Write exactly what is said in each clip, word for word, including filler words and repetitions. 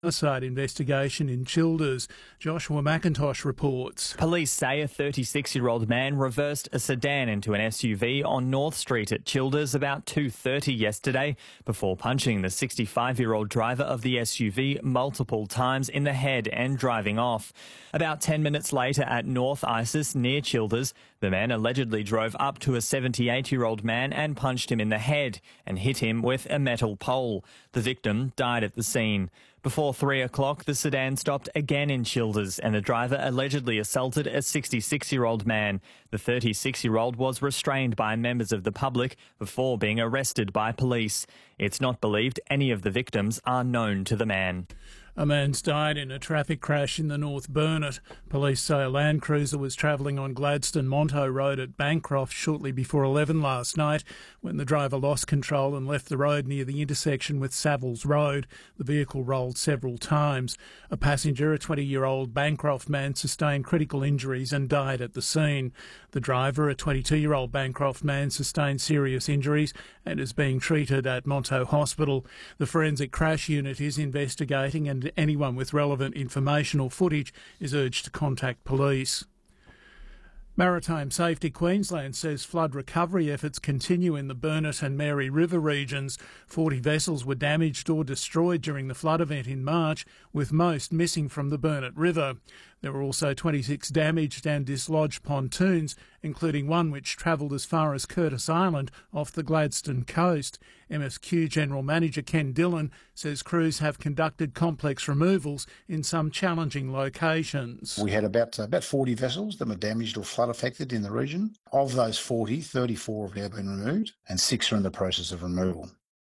homicide investigation in Childers. Joshua McIntosh reports. Police say a thirty-six-year-old man reversed a sedan into an S U V on North Street at Childers about two thirty yesterday before punching the sixty-five-year-old driver of the S U V multiple times in the head and driving off. About ten minutes later at North Isis near Childers, the man allegedly drove up to a seventy-eight-year-old man and punched him in the head and hit him with a metal pole. The victim died at the scene. Before three o'clock, the sedan stopped again in Childers and the driver allegedly assaulted a sixty-six-year-old man. The thirty-six-year-old was restrained by members of the public before being arrested by police. It's not believed any of the victims are known to the man. A man's died in a traffic crash in the North Burnett. Police say a Land Cruiser was travelling on Gladstone-Monto Road at Bancroft shortly before eleven last night when the driver lost control and left the road near the intersection with Savills Road. The vehicle rolled several times. A passenger, a twenty-year-old Bancroft man, sustained critical injuries and died at the scene. The driver, a twenty-two-year-old Bancroft man, sustained serious injuries and is being treated at Monto Hospital. The Forensic Crash Unit is investigating and anyone with relevant information or footage is urged to contact police. Maritime Safety Queensland says flood recovery efforts continue in the Burnett and Mary River regions. forty vessels were damaged or destroyed during the flood event in March, with most missing from the Burnett River. There were also twenty-six damaged and dislodged pontoons, including one which travelled as far as Curtis Island off the Gladstone coast. M S Q General Manager Ken Dillon says crews have conducted complex removals in some challenging locations. We had about, uh, about forty vessels that were damaged or flood affected in the region. Of those forty, thirty-four have now been removed and six are in the process of removal.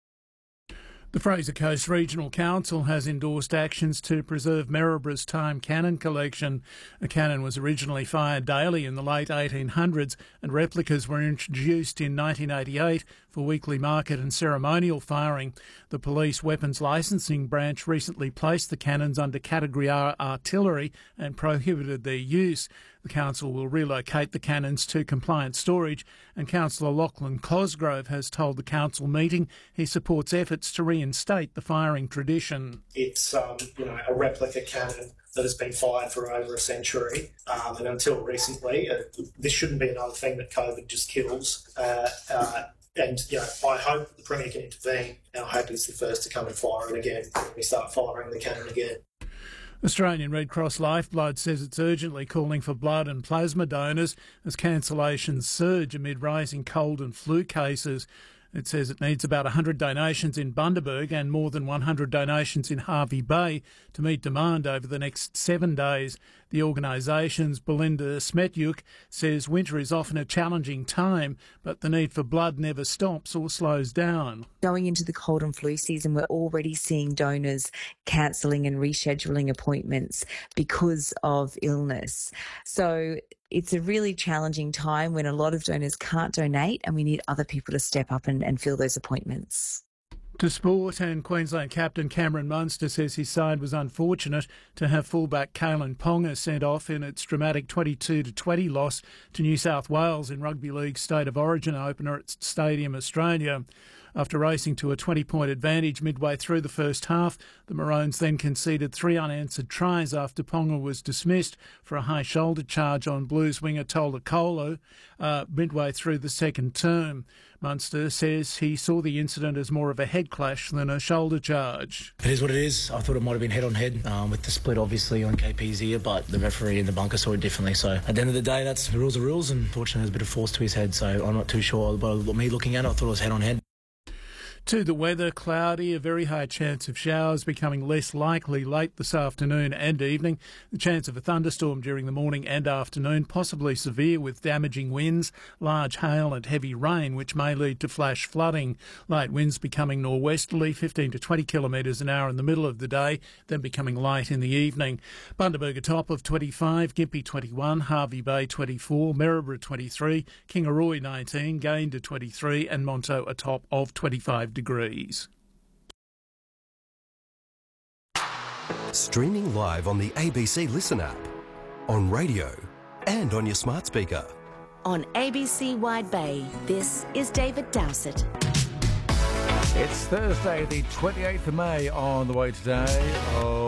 The Fraser Coast Regional Council has endorsed actions to preserve Maryborough Time Cannon collection. A cannon was originally fired daily in the late eighteen hundreds and replicas were introduced in nineteen eighty-eight for weekly market and ceremonial firing. The Police Weapons Licensing Branch recently placed the cannons under Category R artillery and prohibited their use. The council will relocate the cannons to compliant storage, and Councillor Lachlan Cosgrove has told the council meeting he supports efforts to reinstate the firing tradition. It's um, you know, a replica cannon that has been fired for over a century, um, and until recently, uh, this shouldn't be another thing that COVID just kills. Uh, uh, and you know, I hope the Premier can intervene. Our hope is the first to come and fire it again when we start firing the cannon again. Australian Red Cross Lifeblood says it's urgently calling for blood and plasma donors as cancellations surge amid rising cold and flu cases. It says it needs about one hundred donations in Bundaberg and more than one hundred donations in Hervey Bay to meet demand over the next seven days. The organisation's Belinda Smetyuk says winter is often a challenging time, but the need for blood never stops or slows down. Going into the cold and flu season, we're already seeing donors cancelling and rescheduling appointments because of illness. So it's a really challenging time when a lot of donors can't donate and we need other people to step up and, and fill those appointments. To sport, and Queensland captain Cameron Munster says his side was unfortunate to have fullback Kalen Ponga sent off in its dramatic twenty-two to twenty loss to New South Wales in Rugby League State of Origin opener at Stadium Australia. After racing to a twenty-point advantage midway through the first half, the Maroons then conceded three unanswered tries after Ponga was dismissed for a high shoulder charge on Blues winger Tola Kolo uh, midway through the second term. Munster says he saw the incident as more of a head clash than a shoulder charge. It is what it is. I thought it might have been head-on-head um, with the split obviously on K P's ear, but the referee in the bunker saw it differently. So at the end of the day, that's the rules are rules, and fortunately there's a bit of force to his head, so I'm not too sure. But me looking at it, I thought it was head-on-head. To the weather, cloudy, a very high chance of showers becoming less likely late this afternoon and evening. The chance of a thunderstorm during the morning and afternoon, possibly severe with damaging winds, large hail and heavy rain, which may lead to flash flooding. Light winds becoming norwesterly, fifteen to twenty kilometres an hour in the middle of the day, then becoming light in the evening. Bundaberg a top of twenty-five, Gympie twenty-one, Hervey Bay twenty-four, Maryborough twenty-three, Kingaroy nineteen, Gayndah to twenty-three and Monto a top of twenty-five degrees. Streaming live on the A B C Listen app, on radio and on your smart speaker. On A B C Wide Bay, this is David Dowsett. It's Thursday, the twenty-eighth of May on the way today. Oh.